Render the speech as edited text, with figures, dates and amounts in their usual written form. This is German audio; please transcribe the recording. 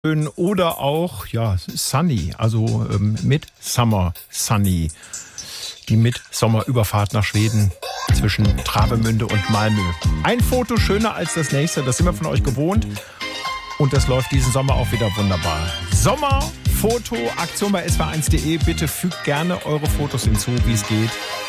oder auch Sunny, also Midsummer Sunny. Die Midsommerüberfahrt nach Schweden zwischen Travemünde und Malmö. Ein Foto schöner als das nächste, das sind wir von euch gewohnt. Und das läuft diesen Sommer auch wieder wunderbar. Sommerfoto-Aktion bei sw1.de. Bitte fügt gerne eure Fotos hinzu, wie es geht.